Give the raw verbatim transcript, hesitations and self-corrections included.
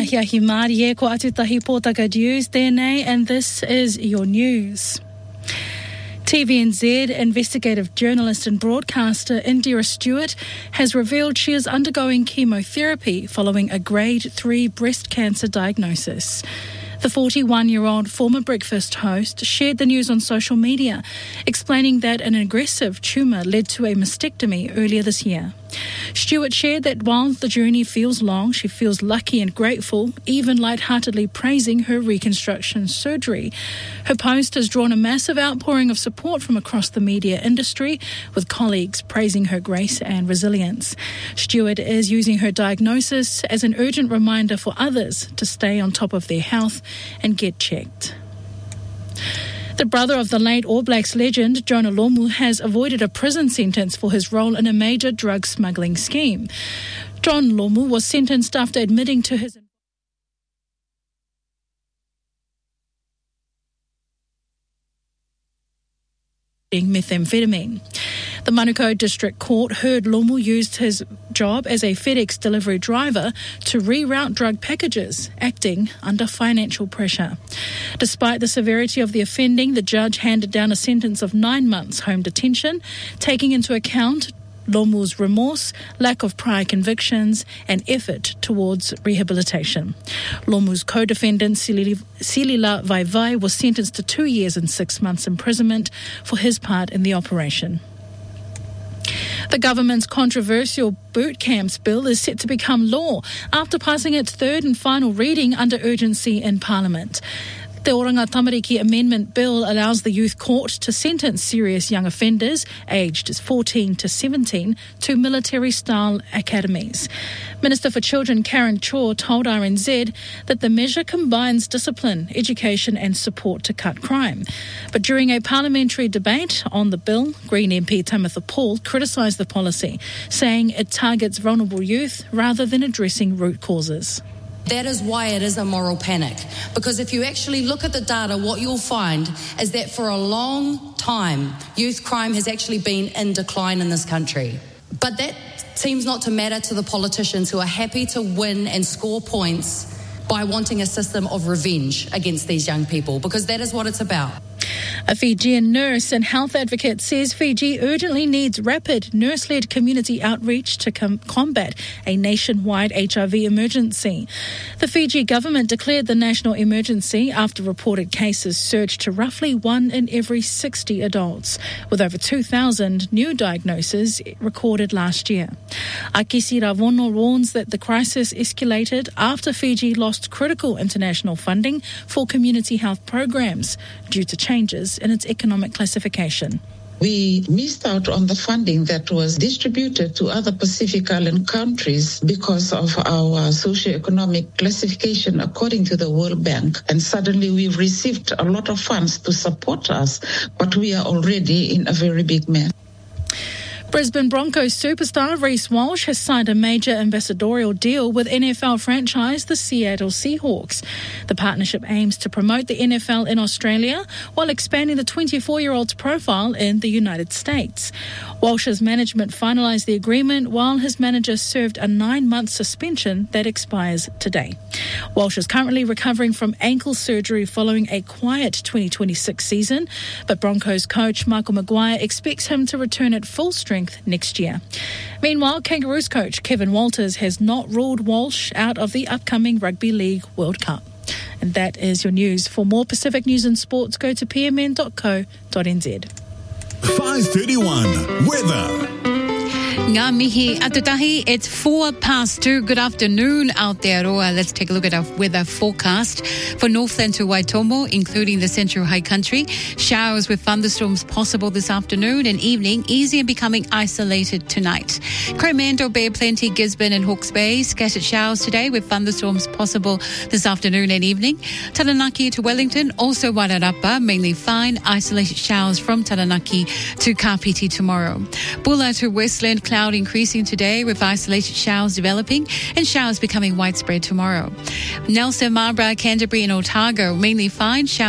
Ahiahi Mārie, ko Atutahi Pōtaka News tēnei, and this is your news. T V N Z investigative journalist and broadcaster Indira Stewart has revealed she is undergoing chemotherapy following a grade three breast cancer diagnosis. The forty-one-year-old former breakfast host shared the news on social media, explaining that an aggressive tumour led to a mastectomy earlier this year. Stewart shared that while the journey feels long, she feels lucky and grateful, even lightheartedly praising her reconstruction surgery. Her post has drawn a massive outpouring of support from across the media industry, with colleagues praising her grace and resilience. Stewart is using her diagnosis as an urgent reminder for others to stay on top of their health and get checked. The brother of the late All Blacks legend, Jonah Lomu, has avoided a prison sentence for his role in a major drug smuggling scheme. John Lomu was sentenced after admitting to his methamphetamine. The Manukau District Court heard Lomu used his job as a FedEx delivery driver to reroute drug packages, acting under financial pressure. Despite the severity of the offending, the judge handed down a sentence of nine months home detention, taking into account Lomu's remorse, lack of prior convictions and effort towards rehabilitation. Lomu's co-defendant, Silila Vaivai, was sentenced to two years and six months imprisonment for his part in the operation. The government's controversial boot camps bill is set to become law after passing its third and final reading under urgency in Parliament. The Oranga Tamariki Amendment Bill allows the Youth Court to sentence serious young offenders aged fourteen to seventeen to military-style academies. Minister for Children Karen Chaw told R N Z that the measure combines discipline, education and support to cut crime. But during a parliamentary debate on the bill, Green M P Timothy Paul criticised the policy, saying it targets vulnerable youth rather than addressing root causes. That is why it is a moral panic, because if you actually look at the data, what you'll find is that for a long time, youth crime has actually been in decline in this country. But that seems not to matter to the politicians who are happy to win and score points by wanting a system of revenge against these young people, because that is what it's about. A Fijian nurse and health advocate says Fiji urgently needs rapid nurse-led community outreach to com- combat a nationwide H I V emergency. The Fiji government declared the national emergency after reported cases surged to roughly one in every sixty adults, with over two thousand new diagnoses recorded last year. Akisi Ravono warns that the crisis escalated after Fiji lost critical international funding for community health programs due to changes in its economic classification. We missed out on the funding that was distributed to other Pacific Island countries because of our socioeconomic classification according to the World Bank. And suddenly we've received a lot of funds to support us, but we are already in a very big mess. Brisbane Broncos superstar Reece Walsh has signed a major ambassadorial deal with N F L franchise the Seattle Seahawks. The partnership aims to promote the N F L in Australia while expanding the twenty-four-year-old's profile in the United States. Walsh's management finalised the agreement while his manager served a nine-month suspension that expires today. Walsh is currently recovering from ankle surgery following a quiet twenty twenty-six season, but Broncos coach Michael Maguire expects him to return at full strength next year. Meanwhile, Kangaroos coach Kevin Walters has not ruled Walsh out of the upcoming Rugby League World Cup. And that is your news. For more Pacific news and sports, go to p m n dot co dot n z. five thirty-one Weather. Ngā mihi atutahi, it's four past two. Good afternoon out there, Roa. Let's take a look at our weather forecast for Northland to Waitomo, including the Central High Country. Showers with thunderstorms possible this afternoon and evening, easy and becoming isolated tonight. Coromandel Bay, plenty, Gisborne and Hawke's Bay, scattered showers today with thunderstorms possible this afternoon and evening. Taranaki to Wellington, also Wairarapa, mainly fine, isolated showers from Taranaki to Kapiti tomorrow. Bulla to Westland, cloud increasing today with isolated showers developing and showers becoming widespread tomorrow. Nelson, Marlborough, Canterbury and Otago, mainly fine, showers